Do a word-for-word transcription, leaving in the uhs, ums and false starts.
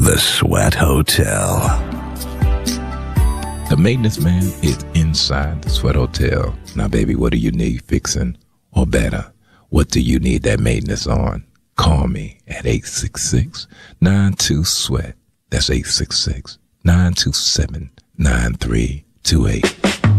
The Sweat Hotel. The maintenance man is inside the Sweat Hotel. Now, baby, what do you need fixing? Or better, what do you need that maintenance on? Call me at eight six six, nine two, SWEAT. That's eight six six, nine two seven, nine three two eight.